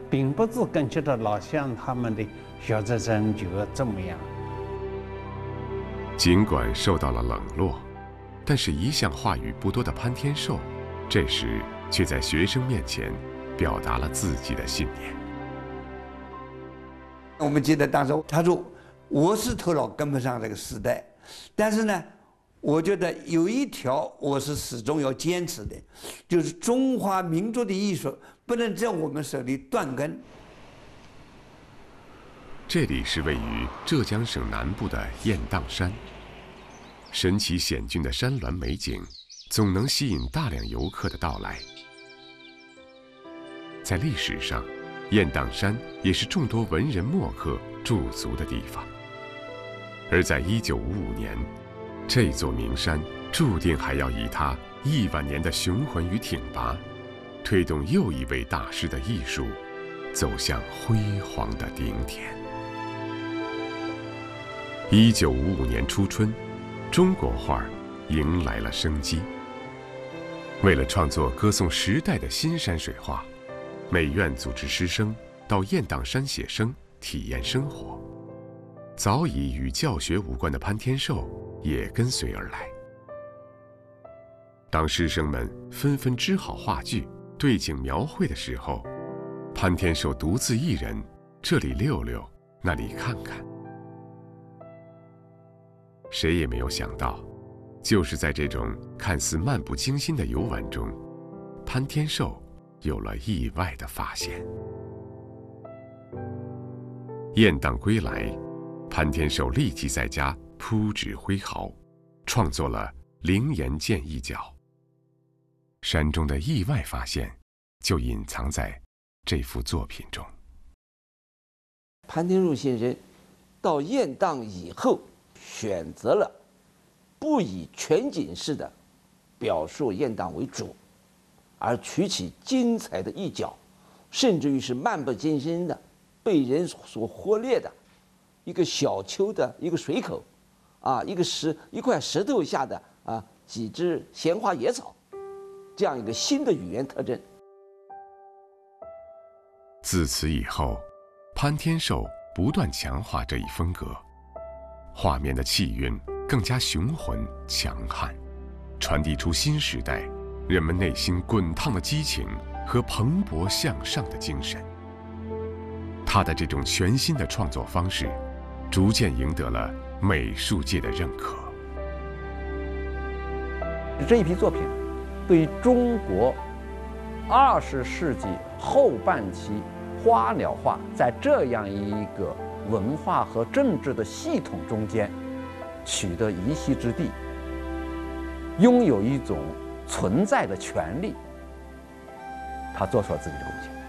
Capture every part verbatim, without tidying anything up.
并不是跟着老乡他们的小学生就这么样。 尽管受到了冷落，但是一向话语不多的潘天寿，这时却在学生面前表达了自己的信念。 我们记得当时他说：“我是头脑跟不上这个时代，但是呢，我觉得有一条我是始终要坚持的，就是中华民族的艺术不能在我们手里断根。” 这里是位于浙江省南部的雁荡山，神奇险峻的山峦美景，总能吸引大量游客的到来。在历史上，雁荡山也是众多文人墨客驻足的地方。而在一九五五年，这座名山注定还要以它亿万年的雄浑与挺拔，推动又一位大师的艺术走向辉煌的顶点。一九五五年初春，中国画迎来了生机。为了创作歌颂时代的新山水画，美院组织师生到雁荡山写生，体验生活。早已与教学无关的潘天寿也跟随而来。当师生们纷纷织好画具，对景描绘的时候，潘天寿独自一人，这里溜溜，那里看看。谁也没有想到，就是在这种看似漫不经心的游玩中，潘天寿有了意外的发现。雁荡归来，潘天寿立即在家铺纸挥毫，创作了灵岩涧一角。山中的意外发现就隐藏在这幅作品中。 潘天寿先生到雁荡以后，选择了不以全景式的表述雁荡为主，而取其精彩的一角，甚至于是漫不经心的被人所忽略的一个小丘的一个水口，啊，一个石一块石头下的啊几只闲花野草，这样一个新的语言特征。 自此以后，潘天寿不断强化这一风格，画面的气韵更加雄浑强悍，传递出新时代人们内心滚烫的激情和蓬勃向上的精神。他的这种全新的创作方式，逐渐赢得了美术界的认可。 这一批作品对于中国二十世纪后半期花鸟画在这样一个文化和政治的系统中间取得一席之地，拥有一种存在的权利，他做出了自己的贡献。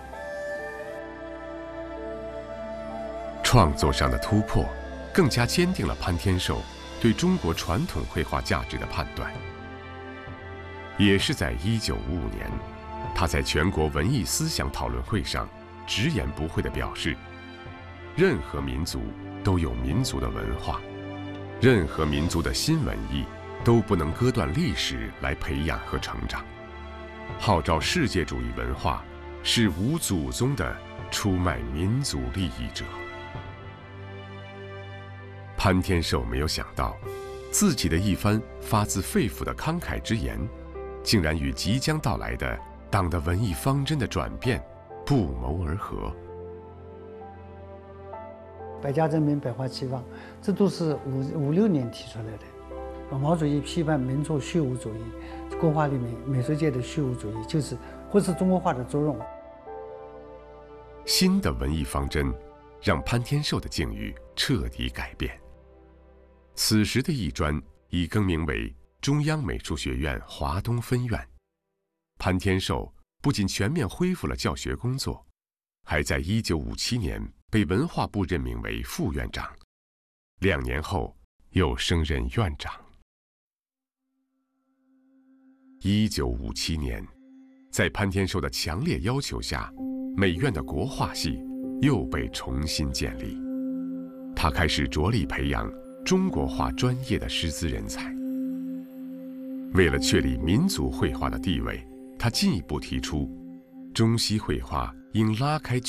创作上的突破，更加坚定了潘天寿对中国传统绘画价值的判断。也是在一九五五年，他在全国文艺思想讨论会上直言不讳地表示，任何民族都有民族的文化，任何民族的新文艺都不能割断历史来培养和成长。号召世界主义文化是无祖宗的出卖民族利益者。潘天寿没有想到，自己的一番发自肺腑的慷慨之言，竟然与即将到来的党的文艺方针的转变不谋而合。 百家争鸣，百花齐放，这都是五五六年提出来的。毛主席批判民族虚无主义，国画里面美术界的虚无主义，就是忽视中国画的作用。 新的文艺方针让潘天寿的境遇彻底改变。此时的艺专已更名为中央美术学院华东分院。潘天寿不仅全面恢复了教学工作，还在一九五七年被文化部任命为副院长，两年后又升任院长。一九五七年，在潘天寿的强烈要求下，美院的国画系又被重新建立。他开始着力培养中国画专业的师资人才。为了确立民族绘画的地位，他进一步提出，中西绘画应拉开